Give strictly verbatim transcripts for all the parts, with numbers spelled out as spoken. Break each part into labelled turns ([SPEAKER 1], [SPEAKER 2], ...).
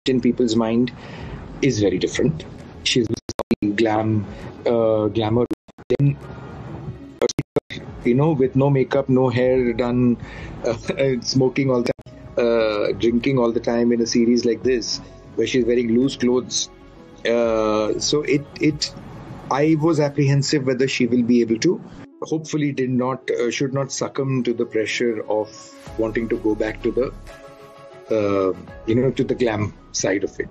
[SPEAKER 1] in people's mind is very different. She's glam, uh, glamour. Then, you know, with no makeup, no hair done, uh, smoking all the time, uh, drinking all the time in a series like this, where she's wearing loose clothes. Uh, so it, it, I was apprehensive whether she will be able to. Hopefully, did not, uh, should not succumb to the pressure of wanting to go back to the, uh, you know, to the glam side of it.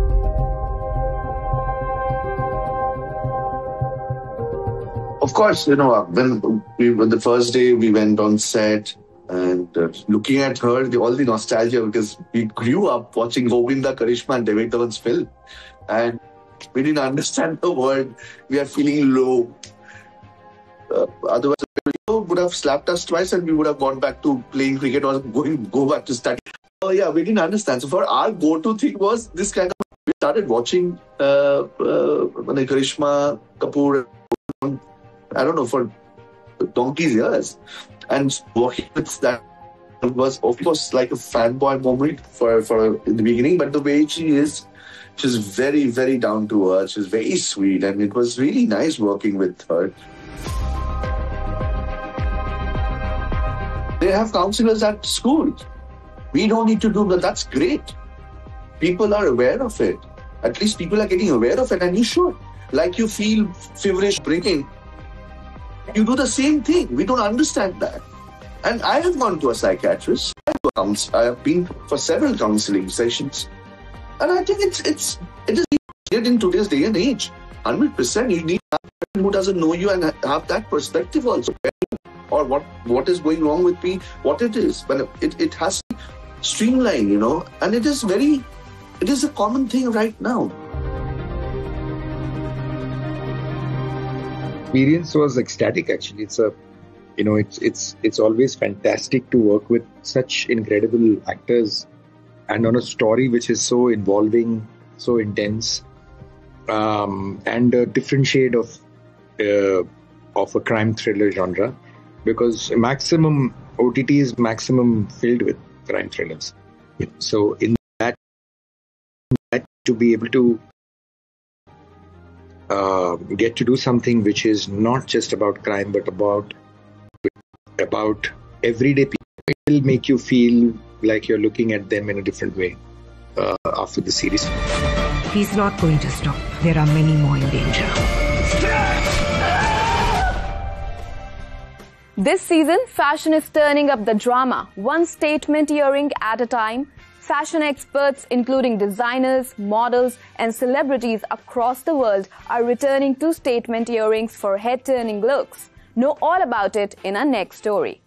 [SPEAKER 2] Of course, you know, when we when the first day we went on set and uh, looking at her, the, all the nostalgia, because we grew up watching Govinda, Karishma and David Dhawan's film, and we didn't understand the word. We are feeling low. Uh, otherwise, would have slapped us twice and we would have gone back to playing cricket or going go back to study. Oh yeah, we didn't understand. So for our go-to thing was this kind of. We started watching uh, uh, Karishma Kapoor. I don't know, for donkey's years. And working with that was, of course, like a fanboy moment for, for in the beginning. But the way she is, she's very, very down to earth. She's very sweet. And it was really nice working with her. They have counselors at school. We don't need to do that. That's great. People are aware of it. At least people are getting aware of it. And you should. Like you feel feverish breathing. You do the same thing. We don't understand that. And I have gone to a psychiatrist. I have been for several counseling sessions. And I think it's it's it is needed in today's day and age. one hundred percent. You need someone who doesn't know you and have that perspective also. Or what, what is going wrong with me, what it is. But it, it has to be streamlined, you know. And it is very, it is a common thing right now.
[SPEAKER 1] Experience was ecstatic. Actually, it's a, you know, it's it's it's always fantastic to work with such incredible actors, and on a story which is so involving, so intense, um, and a different shade of uh, of a crime thriller genre, because maximum O T T is maximum filled with crime thrillers. So in that, that to be able to. Uh, get to do something which is not just about crime, but about about everyday people. It will make you feel like you're looking at them in a different way uh, after the series.
[SPEAKER 3] He's not going to stop. There are many more in danger.
[SPEAKER 4] This season, fashion is turning up the drama, one statement earring at a time. Fashion experts, including designers, models, and celebrities across the world, are returning to statement earrings for head-turning looks. Know all about it in our next story.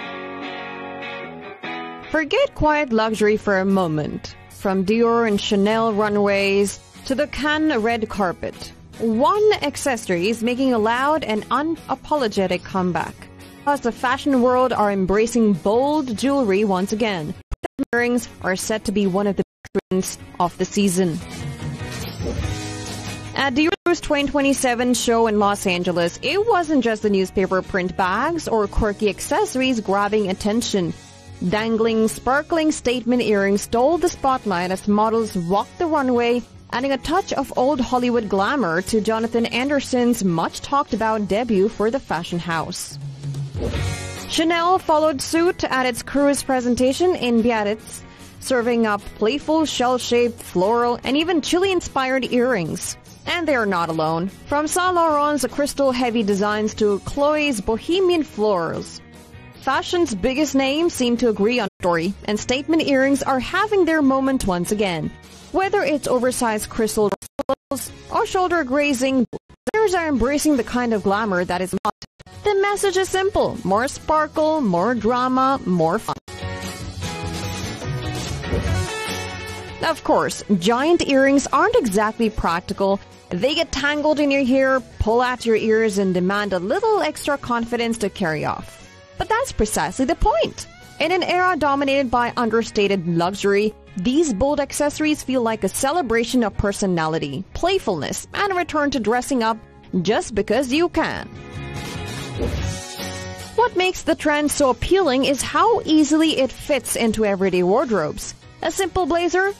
[SPEAKER 5] Forget quiet luxury for a moment. From Dior and Chanel runways to the Cannes red carpet, one accessory is making a loud and unapologetic comeback. As the fashion world are embracing bold jewelry once again. Earrings are set to be one of the trends of the season. At Dior's twenty twenty-seven show in Los Angeles, it wasn't just the newspaper print bags or quirky accessories grabbing attention. Dangling, sparkling statement earrings stole the spotlight as models walked the runway, adding a touch of old Hollywood glamour to Jonathan Anderson's much-talked-about debut for the fashion house. Chanel followed suit at its cruise presentation in Biarritz, serving up playful, shell-shaped, floral, and even chili-inspired earrings. And they are not alone. From Saint Laurent's crystal-heavy designs to Chloe's bohemian florals. Fashion's biggest names seem to agree on the story, and statement earrings are having their moment once again. Whether it's oversized crystal ruffles or shoulder-grazing, designers are embracing the kind of glamour that is not. The message is simple. More sparkle, more drama, more fun. Of course, giant earrings aren't exactly practical. They get tangled in your hair, pull at your ears, and demand a little extra confidence to carry off. But that's precisely the point. In an era dominated by understated luxury, these bold accessories feel like a celebration of personality, playfulness, and a return to dressing up just because you can. What makes the trend so appealing is how easily it fits into everyday wardrobes. A simple blazer,